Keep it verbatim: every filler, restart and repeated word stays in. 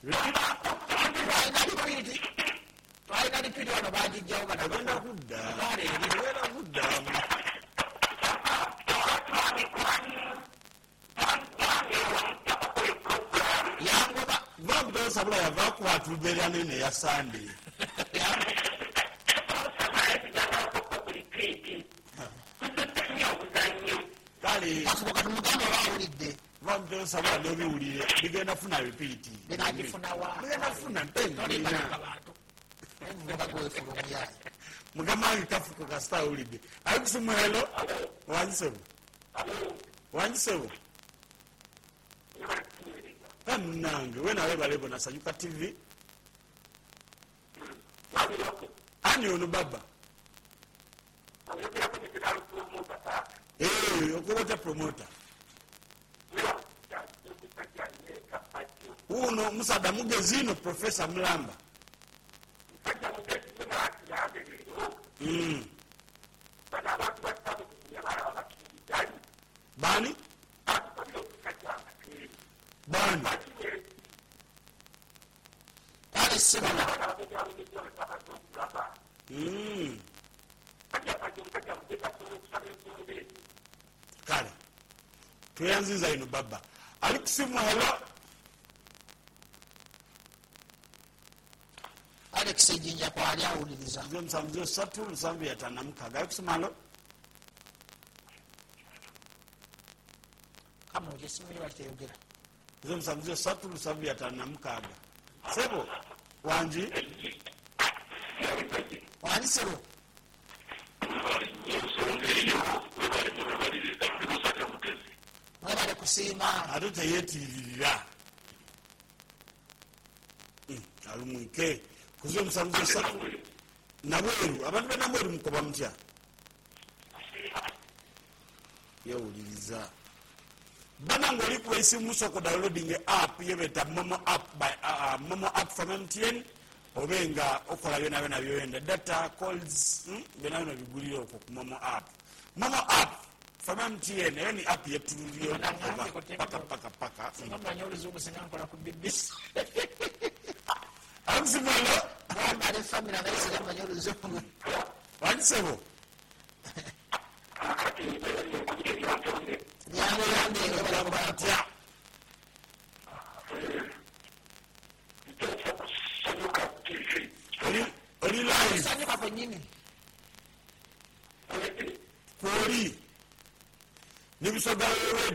Twaina lipidi wano bajijjawo bagenda kudda bagenda kudda yangoba vamudosabula yava kwatulubera nene ya Sunday kale vamudosabula nobiwulire bigenda funa repeat bigenda funa mpengulina mugamba wange kafuko kasita awulidde ayikusimwelo wanjisebo wanjisebo kannange wenawe balebo nasanyuka tv ani ono baba okobota promota uno musada mugezino profesa mulamba Mm. Bani? Bani? Pale sema. Mm. Kale. Tuyanziza ino baba. Alikusimu hello. Alex Jinja kwa alia uliliza. Ndio msamzio satu msambu ya tanamuka. Gaya kusimalo? Kama ujesimu yu wate yogera. Ndio msamzio satu msambu ya tanamuka. Sebo, wanji? Wanji sebo? Mwabale kusima. Adote yeti ilila. Hmm, alumwike. Kuzio msamzio satu nabweru abantu bena bweru mukoba mutya yawuliriza bana ngoli kuba isimu soko downloading app yebeta momo app by uh, momo app from M T N obenga okola byona byona byoyenda data calls hmm? bena bino bigulira okwo ku momo app momo app from M T N yani app yetuliriyo paka paka paka ngamba nyolizo kusenga ku B B C amsimalo Mwamba de famila na isi kama nyoro zongo. Wanjisebo? Nyango yande yola mbatia. Oli, oli live. Sanyuka kwa nini? Kuri. Nibisoga radio.